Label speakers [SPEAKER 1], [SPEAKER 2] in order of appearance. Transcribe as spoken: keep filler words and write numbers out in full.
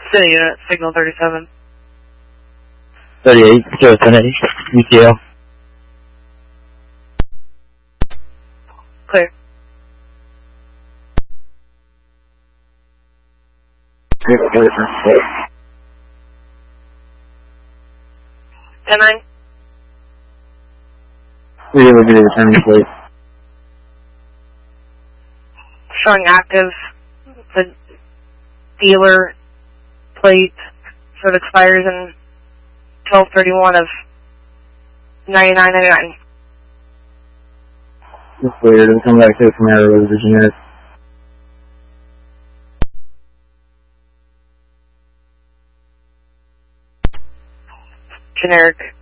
[SPEAKER 1] City unit, signal thirty-seven.
[SPEAKER 2] thirty-eight, zero ten eight, U T L.
[SPEAKER 1] Clear. ten nine.
[SPEAKER 2] We will be returning plate.
[SPEAKER 1] Showing active. The dealer plate, so it expires in twelve thirty-one of ninety-nine ninety-nine.
[SPEAKER 2] This later, it'll come back to the Camaro with the generic.
[SPEAKER 1] Generic.